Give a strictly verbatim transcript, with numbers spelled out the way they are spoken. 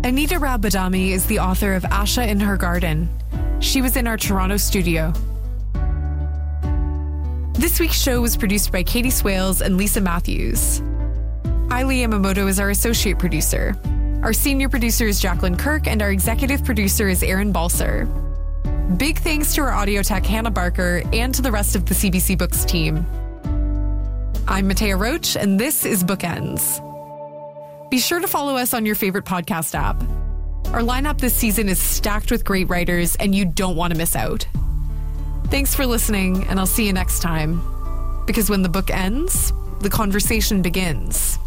Anita Rao Badami is the author of Asha in Her Garden. She was in our Toronto studio. This week's show was produced by Katie Swales and Lisa Matthews. Aili Yamamoto is our associate producer. Our senior producer is Jacqueline Kirk, and our executive producer is Aaron Balser. Big thanks to our audio tech, Hannah Barker, and to the rest of the C B C Books team. I'm Matea Roach, and this is Bookends. Be sure to follow us on your favorite podcast app. Our lineup this season is stacked with great writers, and you don't want to miss out. Thanks for listening, and I'll see you next time. Because when the book ends, the conversation begins.